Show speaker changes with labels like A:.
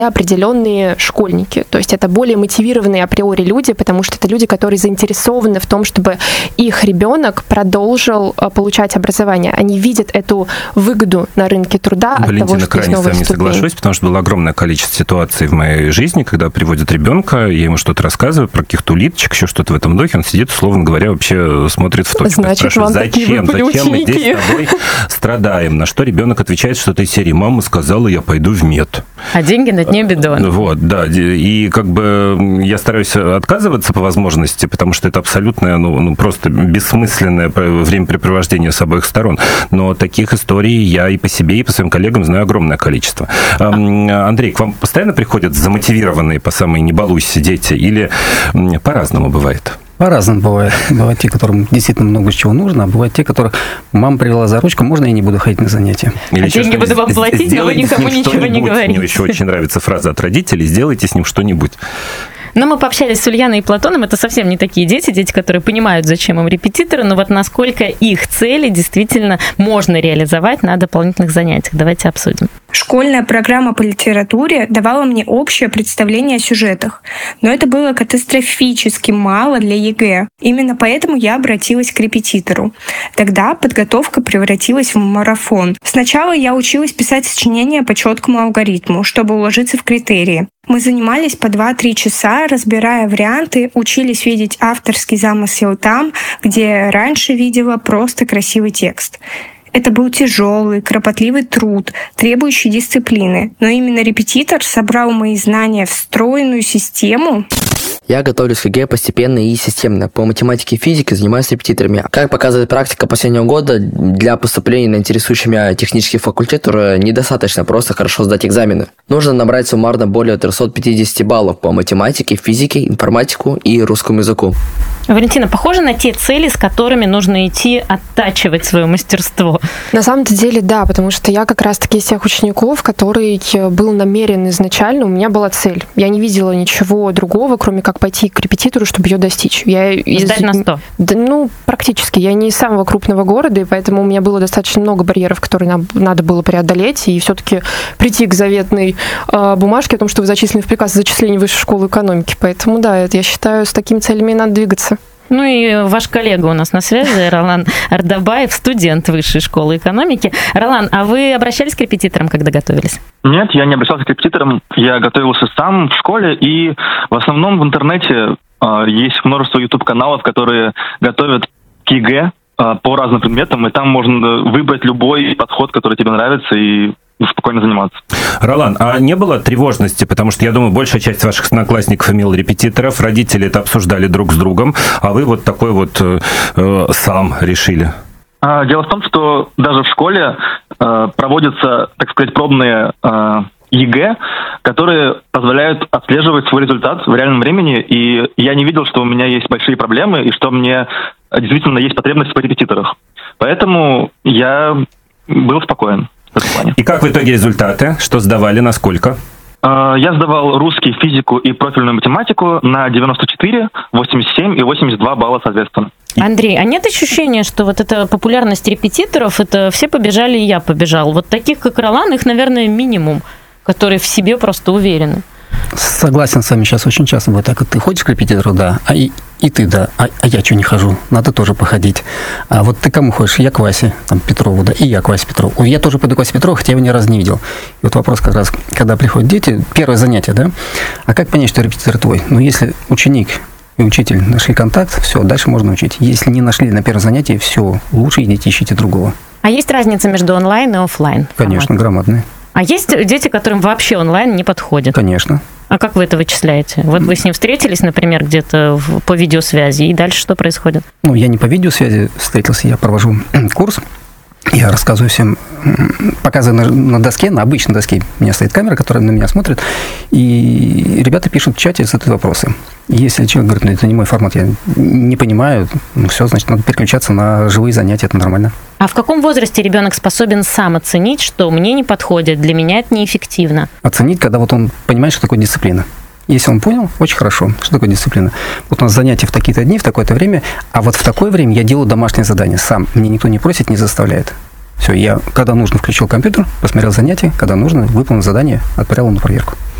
A: определенные школьники. То есть это более мотивированные априори люди, потому что это люди, которые заинтересованы в том, чтобы их ребенок продолжил получать образование. Они видят эту выгоду на рынке труда от того, что
B: крайне с вами не соглашусь, потому что было огромное количество ситуаций в моей жизни, когда приводят ребенка, я ему что-то рассказываю про каких-то улиточек, еще что-то в этом духе, он сидит, условно говоря, вообще смотрит в точку.
A: Значит, вам
B: зачем мы здесь с тобой страдаем? На что ребенок отвечает что-то из серии: мама сказала, я пойду в мед.
C: А деньги на дне бедон.
B: Вот, да. И как бы я стараюсь отказываться по возможности, потому что это абсолютно, просто бессмысленное времяпрепровождение с обоих сторон. Но таких историй я и по себе, и по своим коллегам знаю огромное количество. Андрей, к вам постоянно приходят замотивированные по самой не балуйся дети, или по-разному бывает?
D: По-разному бывает. Бывают те, которым действительно много чего нужно, а бывают те, которых мама привела за ручку, можно я не буду ходить на занятия.
C: Или деньги буду вам платить, но вы никому ничего не говорите.
B: Мне еще очень нравится фраза от родителей: сделайте с ним что-нибудь.
C: Но мы пообщались с Ульяной и Платоном. Это совсем не такие дети, которые понимают, зачем им репетиторы, но вот насколько их цели действительно можно реализовать на дополнительных занятиях. Давайте обсудим.
E: Школьная программа по литературе давала мне общее представление о сюжетах, но это было катастрофически мало для ЕГЭ. Именно поэтому я обратилась к репетитору. Тогда подготовка превратилась в марафон. Сначала я училась писать сочинения по четкому алгоритму, чтобы уложиться в критерии. Мы занимались по 2-3 часа, разбирая варианты, учились видеть авторский замысел там, где раньше видела просто красивый текст. Это был тяжелый, кропотливый труд, требующий дисциплины. Но именно репетитор собрал мои знания в стройную систему.
F: Я готовлюсь к ЕГЭ постепенно и системно. По математике и физике занимаюсь репетиторами. Как показывает практика последнего года, для поступления на интересующий меня технический факультет недостаточно просто хорошо сдать экзамены. Нужно набрать суммарно более 350 баллов по математике, физике, информатику и русскому языку.
C: Валентина, похоже на те цели, с которыми нужно идти оттачивать свое мастерство?
A: На самом-то деле, да, потому что я как раз-таки из тех учеников, который был намерен изначально, у меня была цель. Я не видела ничего другого, кроме как пойти к репетитору, чтобы ее достичь.
C: Сдать на 100?
A: Да, практически. Я не из самого крупного города, и поэтому у меня было достаточно много барьеров, которые надо было преодолеть, и все-таки прийти к заветной бумажке о том, что вы зачислены в приказ о зачислении в высшую школу экономики. Поэтому, да, я считаю, с такими целями надо двигаться.
C: Ну и ваш коллега у нас на связи, Ролан Ардабаев, студент Высшей школы экономики. Ролан, а вы обращались к репетиторам, когда готовились?
G: Нет, я не обращался к репетиторам. Я готовился сам в школе, и в основном в интернете есть множество YouTube-каналов, которые готовят к ЕГЭ по разным предметам, и там можно выбрать любой подход, который тебе нравится, и спокойно заниматься.
B: Ролан, а не было тревожности? Потому что, я думаю, большая часть ваших одноклассников имела репетиторов, родители это обсуждали друг с другом, а вы вот такой вот сам решили.
G: Дело в том, что даже в школе проводятся, так сказать, пробные ЕГЭ, которые позволяют отслеживать свой результат в реальном времени, и я не видел, что у меня есть большие проблемы, и что мне действительно есть потребность в репетиторах. Поэтому я был спокоен.
B: И как в итоге результаты? Что сдавали, на сколько?
G: Я сдавал русский, физику и профильную математику на 94, 87 и 82 балла, соответственно.
C: Андрей, а нет ощущения, что вот эта популярность репетиторов, это все побежали, и я побежал? Вот таких, как Ролан, их, наверное, минимум, которые в себе просто уверены.
D: Согласен с вами, сейчас очень часто бывает так. Ты ходишь к репетитору, да, и ты, да, а я что не хожу, надо тоже походить. А вот ты кому ходишь? Я к Васе Петрову, да, и я к Васе Петрову. Я тоже пойду к Васе Петрову, хотя я его ни разу не видел. И вот вопрос как раз, когда приходят дети, первое занятие, да, а как понять, что репетитор твой? Ну, если ученик и учитель нашли контакт, все, дальше можно учить. Если не нашли на первом занятии, все, лучше идите, ищите другого.
C: А есть разница между онлайн и офлайн?
D: Конечно, громадная.
C: А есть дети, которым вообще онлайн не подходит?
D: Конечно.
C: А как вы это вычисляете? Вот вы с ним встретились, например, где-то по видеосвязи, и дальше что происходит?
D: Ну, я не по видеосвязи встретился, я провожу курс. Я рассказываю всем, показываю на доске, на обычной доске. У меня стоит камера, которая на меня смотрит, и ребята пишут в чате, задают вопросы. Если человек говорит, ну, это не мой формат, я не понимаю, ну, все, значит, надо переключаться на живые занятия, это нормально.
C: А в каком возрасте ребенок способен сам оценить, что мне не подходит, для меня это неэффективно?
D: Оценить, когда вот он понимает, что такое дисциплина. Если он понял, очень хорошо, что такое дисциплина. Вот у нас занятия в такие-то дни, в такое-то время, а вот в такое время я делаю домашнее задание сам. Мне никто не просит, не заставляет. Все, я, когда нужно, включил компьютер, посмотрел занятия, когда нужно, выполнил задание, отправил на проверку.